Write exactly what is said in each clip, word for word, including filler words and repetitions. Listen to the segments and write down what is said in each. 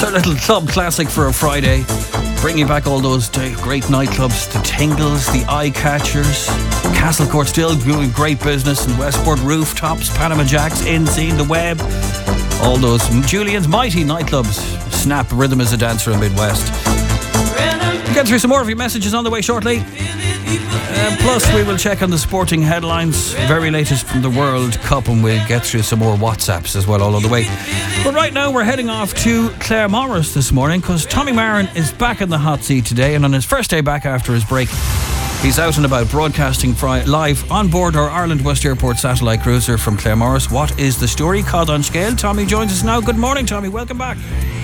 our little club classic for a Friday. Bringing back all those great nightclubs, the Tingles, the Eye Catchers, Castle Court still doing great business, and Westport Rooftops, Panama Jacks, In Scene, The Web, all those Julian's mighty nightclubs. Snap, Rhythm is a Dancer in Midwest. We'll get through some more of your messages on the way shortly. Uh, plus, we will check on the sporting headlines, very latest from the World Cup, and we'll get through some more WhatsApps as well all on the way. But right now, we're heading off to Claremorris this morning because Tommy Marin is back in the hot seat today, and on his first day back after his break, he's out and about broadcasting fri- live on board our Ireland West Airport satellite cruiser from Claremorris. What is the story? Cod on Scale. Tommy joins us now. Good morning, Tommy. Welcome back.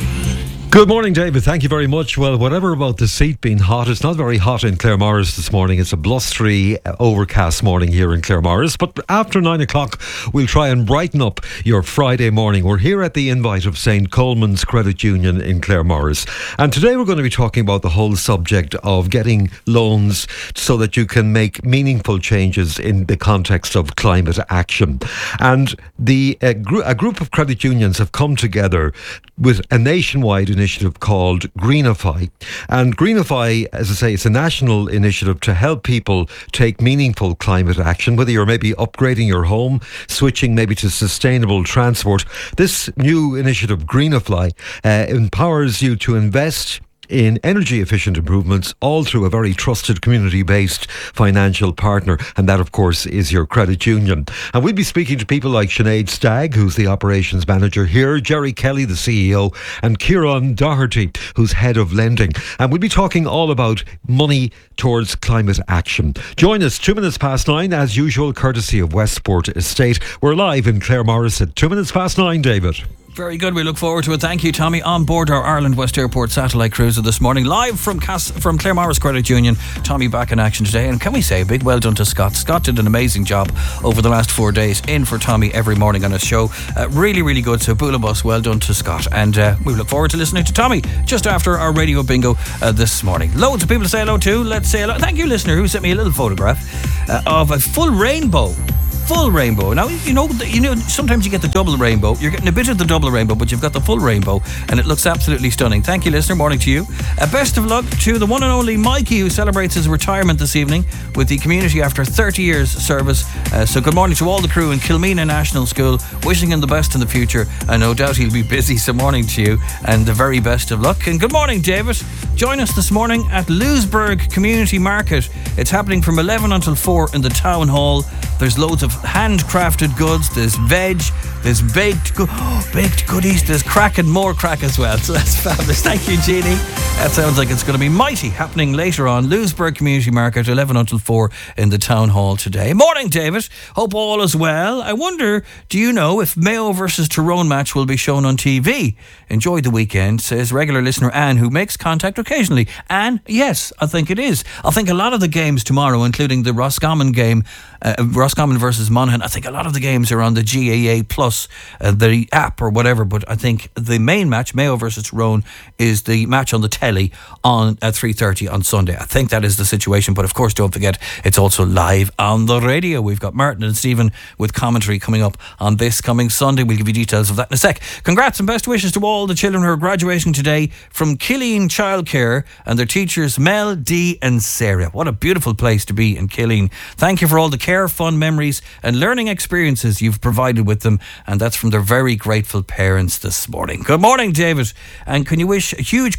Good morning, David. Thank you very much. Well, whatever about the seat being hot, it's not very hot in Claremorris this morning. It's a blustery, uh, overcast morning here in Claremorris. But after nine o'clock, we'll try and brighten up your Friday morning. We're here at the invite of Saint Coleman's Credit Union in Claremorris. And today we're going to be talking about the whole subject of getting loans so that you can make meaningful changes in the context of climate action. And the uh, gr- a group of credit unions have come together with a nationwide initiative called Greenify. And Greenify, as I say, it's a national initiative to help people take meaningful climate action, whether you're maybe upgrading your home, switching maybe to sustainable transport. This new initiative, Greenify, uh, empowers you to invest in energy efficient improvements, all through a very trusted community-based financial partner, and that of course is your credit union. And we'll be speaking to people like Sinead Stagg, who's the operations manager here, Jerry Kelly, the C E O, and Kieran Doherty, who's head of lending. And we'll be talking all about money towards climate action. Join us two minutes past nine, as usual, courtesy of Westport Estate. We're live in Claremorris at two minutes past nine, David. Very good. We look forward to it. Thank you, Tommy. On board our Ireland West Airport satellite cruiser this morning, live from Cas- from Claremorris Credit Union. Tommy back in action today. And can we say a big well done to Scott? Scott did an amazing job over the last four days in for Tommy every morning on his show. Uh, really, really good. So Boolabus, well done to Scott. And uh, we look forward to listening to Tommy just after our radio bingo uh, this morning. Loads of people to say hello to. Let's say hello. Thank you, listener, who sent me a little photograph uh, of a full rainbow. Full rainbow. Now, you know, you know, sometimes you get the double rainbow. You're getting a bit of the double rainbow, but you've got the full rainbow, and it looks absolutely stunning. Thank you, listener. Morning to you. Uh, best of luck to the one and only Mikey, who celebrates his retirement this evening with the community after thirty years service. Uh, so good morning to all the crew in Kilmena National School. Wishing him the best in the future, and no doubt he'll be busy. So morning to you, and the very best of luck. And good morning, David. Join us this morning at Lewisburg Community Market. It's happening from eleven until four in the town hall. There's loads of handcrafted goods, there's veg, there's baked go- oh, baked goodies, there's crack and more crack as well. So that's fabulous. Thank you, Jeannie. That sounds like it's going to be mighty, happening later on. Lewisburg Community Market, eleven until four in the town hall today. Morning, David. Hope all is well. I wonder, do you know if Mayo versus Tyrone match will be shown on T V? Enjoy the weekend, says regular listener Anne, who makes contact occasionally. Anne, yes, I think it is. I think a lot of the games tomorrow, including the Roscommon game, uh, Roscommon versus Monaghan, I think a lot of the games are on the G A A Plus, uh, the app or whatever, but I think the main match, Mayo versus Tyrone, is the match on the telly on at three thirty on Sunday. I think that is the situation, but of course don't forget it's also live on the radio. We've got Martin and Stephen with commentary coming up on this coming Sunday. We'll give you details of that in a sec. Congrats and best wishes to all the children who are graduating today from Killeen Childcare and their teachers Mel, Dee and Sarah. What a beautiful place to be in Killeen. Thank you for all the care, fun memories and learning experiences you've provided with them, and that's from their very grateful parents this morning. Good morning, David, and can you wish a huge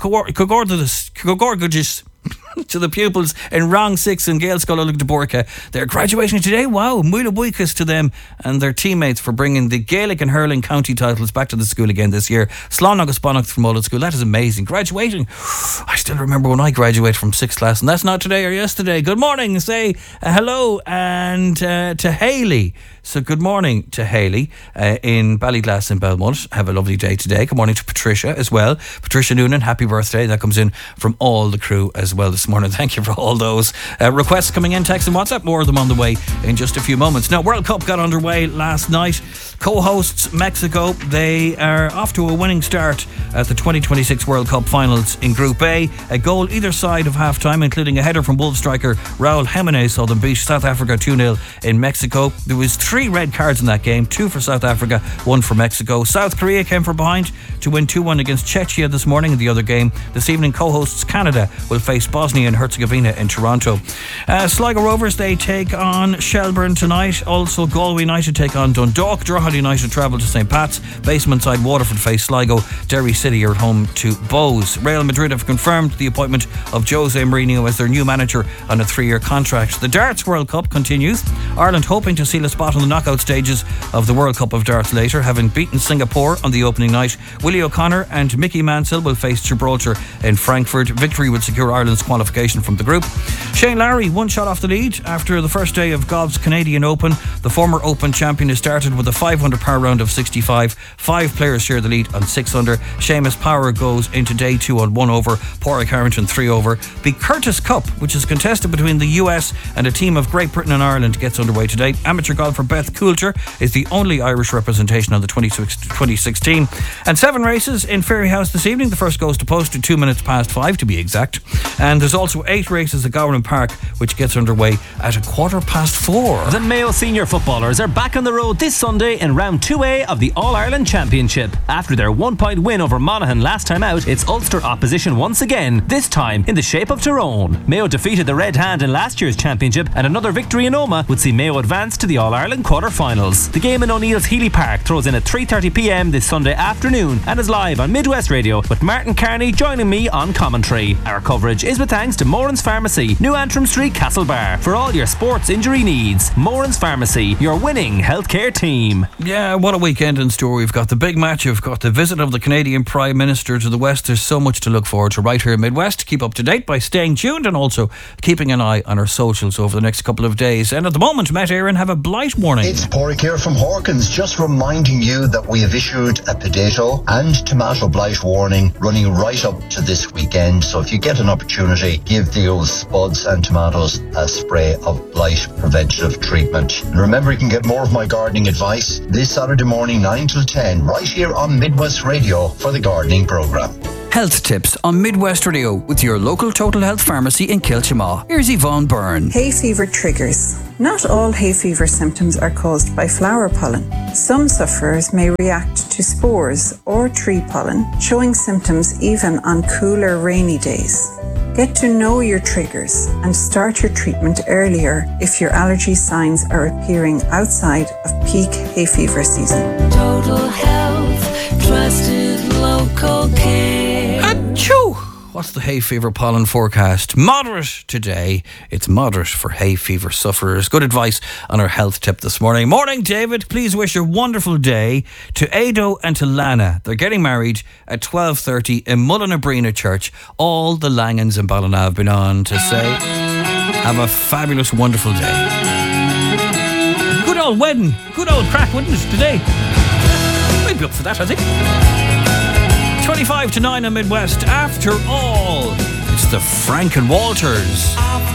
congratulations to the pupils in Rong six in Gaelscoil de Borca. They're graduating today. Wow, Muila Buikas to them and their teammates for bringing the Gaelic and hurling county titles back to the school again this year. Slán agus Bonach from Mullet School. That is amazing. Graduating. I still remember when I graduated from sixth class, and that's not today or yesterday. Good morning. Say uh, hello and uh, to Hayley. So good morning to Hayley uh, in Ballyglass in Belmont. Have a lovely day today. Good morning to Patricia as well. Patricia Noonan, happy birthday. That comes in from all the crew as well this morning. Thank you for all those uh, requests coming in, text and WhatsApp. More of them on the way in just a few moments. Now, World Cup got underway last night. Co-hosts Mexico, they are off to a winning start at the twenty twenty-six World Cup finals in Group A. A goal either side of half-time, including a header from Wolves striker Raul Jimenez, saw them beat South Africa two nil in Mexico. There was three red cards in that game, two for South Africa, one for Mexico. South Korea came from behind to win two one against Czechia this morning in the other game. This evening, co-hosts Canada will face Bosnia and Herzegovina in Toronto. Uh, Sligo Rovers, they take on Shelburne tonight. Also, Galway United take on Dundalk. Drogheda United travel to Saint Pat's. Basement side Waterford face Sligo. Derry City are at home to Bows. Real Madrid have confirmed the appointment of Jose Mourinho as their new manager on a three-year contract. The Darts World Cup continues. Ireland hoping to seal a spot on the knockout stages of the World Cup of Darts later, having beaten Singapore on the opening night. Willie O'Connor and Mickey Mansell will face Gibraltar in Frankfurt. Victory would secure Ireland's qualification from the group. Shane Lowry, one shot off the lead after the first day of golf's Canadian Open. The former Open champion has started with a five hundred par round of sixty-five. Five players share the lead on six under. Seamus Power goes into day two on one over. Pádraig Harrington three over. The Curtis Cup, which is contested between the U S and a team of Great Britain and Ireland, gets underway today. Amateur golfer Beth Coulter is the only Irish representation on the twenty sixteen. And seven races in Fairyhouse this evening. The first goes to post at two minutes past five to be exact. And there's also eight races at Gowran Park, which gets underway at a quarter past four. The Mayo senior footballers are back on the road this Sunday in round two A of the All-Ireland Championship. After their one-point win over Monaghan last time out, it's Ulster opposition once again, this time in the shape of Tyrone. Mayo defeated the Red Hand in last year's championship, and another victory in Omagh would see Mayo advance to the All-Ireland quarter-finals. The game in O'Neill's Healy Park throws in at three thirty p m this Sunday afternoon and is live on Midwest Radio, with Martin Carney joining me on commentary. Our coverage is with thanks to Moran's Pharmacy, New Antrim Street, Castlebar, for all your sports injury needs. Moran's Pharmacy, your winning healthcare team. Yeah, what a weekend in store. We've got the big match, we've got the visit of the Canadian Prime Minister to the West. There's so much to look forward to right here in Midwest. Keep up to date by staying tuned and also keeping an eye on our socials over the next couple of days. And at the moment, Met Éireann have a blight warning. It's Pádraig here from Hawkins, just reminding you that we have issued a potato and tomato blight warning running right up to this weekend. So if you get an opportunity, give those spuds and tomatoes a spray of blight preventative treatment. And remember, you can get more of my gardening advice this Saturday morning, nine till ten, right here on Midwest Radio for the gardening programme. Health tips on Midwest Radio with your local Total Health Pharmacy in Kilchamaw. Here's Yvonne Byrne. Hay fever triggers. Not all hay fever symptoms are caused by flower pollen. Some sufferers may react to spores or tree pollen, showing symptoms even on cooler, rainy days. Get to know your triggers and start your treatment earlier if your allergy signs are appearing outside of peak hay fever season. Total Health, trusted local care. Achoo! What's the hay fever pollen forecast? Moderate today. It's moderate for hay fever sufferers. Good advice on our health tip this morning. Morning, David. Please wish a wonderful day to Ado and to Lana. They're getting married at twelve thirty in Mullinabrina Church. All the Langans in Ballina have been on to say, have a fabulous, wonderful day. Good old wedding. Good old crack, wouldn't it, today? We'd be up for that, I think. twenty-five to nine on Midwest. After all, it's the Frank and Walters.